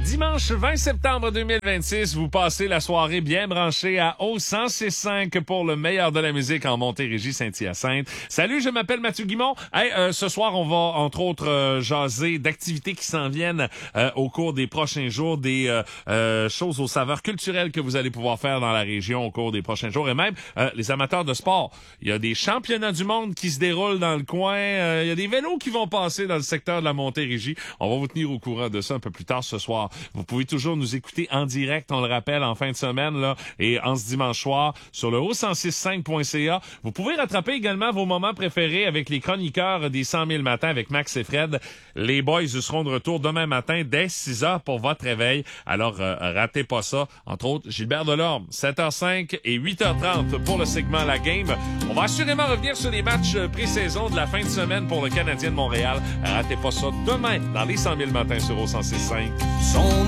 Dimanche 20 septembre 2026, vous passez la soirée bien branchée à O106.5 pour le meilleur de la musique en Montérégie, Saint-Hyacinthe. Salut, je m'appelle Mathieu Guimont. Ce soir, on va entre autres jaser d'activités qui s'en viennent au cours des prochains jours, des choses aux saveurs culturelles que vous allez pouvoir faire dans la région au cours des prochains jours et même les amateurs de sport. Il y a des championnats du monde qui se déroulent dans le coin. Il y a des vélos qui vont passer dans le secteur de la Montérégie. On va vous tenir au courant de ça un peu plus tard ce soir. Vous pouvez toujours nous écouter en direct, on le rappelle, en fin de semaine là et en ce dimanche soir sur le o106.5.ca. Vous pouvez rattraper également vos moments préférés avec les chroniqueurs des 100 000 matins avec Max et Fred. Les boys seront de retour demain matin dès 6h pour votre réveil. Alors, ratez pas ça. Entre autres, Gilbert Delorme, 7h05 et 8h30 pour le segment La Game. On va assurément revenir sur les matchs pré-saison de la fin de semaine pour le Canadien de Montréal. Ratez pas ça demain dans les 100 000 matins sur O106.5.